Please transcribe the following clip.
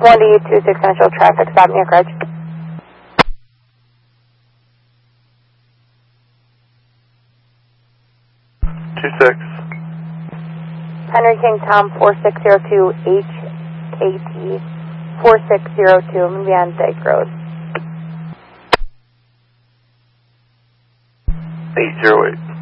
1-826 Central traffic stop near Crutch. Henry King Tom 4602 HKT 4602. I'm going to be on Dyke Road. 808.